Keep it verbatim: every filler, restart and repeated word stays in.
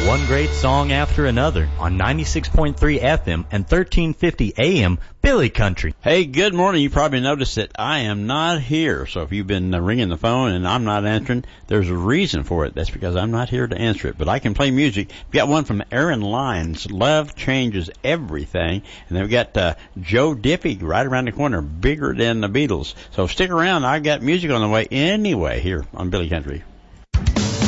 One great song after another on ninety-six point three F M and thirteen fifty A M, Billy Country. Hey, good morning. You probably noticed that I am not here. So if you've been uh, ringing the phone and I'm not answering, there's a reason for it. That's because I'm not here to answer it. But I can play music. We've got one from Aaron Lyons, Love Changes Everything. And then we've got uh, Joe Diffie right around the corner, Bigger Than the Beatles. So stick around. I've got music on the way anyway here on Billy Country.